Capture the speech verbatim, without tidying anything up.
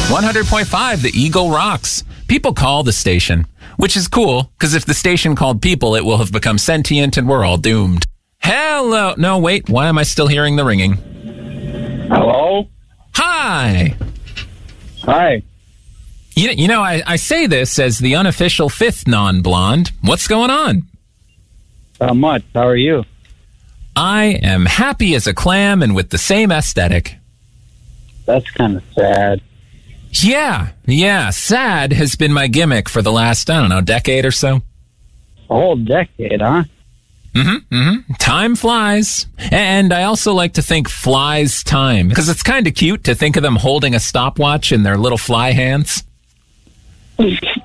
one hundred point five, the Eagle rocks. People call the station, which is cool, because if the station called people, it will have become sentient and we're all doomed. Hello. No, wait. Why am I still hearing the ringing? Hello? Hi. Hi. You, you know, I, I say this as the unofficial fifth non-blonde. What's going on? Not much. How are you? I am happy as a clam and with the same aesthetic. That's kind of sad. Yeah, yeah. Sad has been my gimmick for the last, I don't know, decade or so. A whole decade, huh? Mm-hmm, mm-hmm. Time flies. And I also like to think flies time, because it's kind of cute to think of them holding a stopwatch in their little fly hands.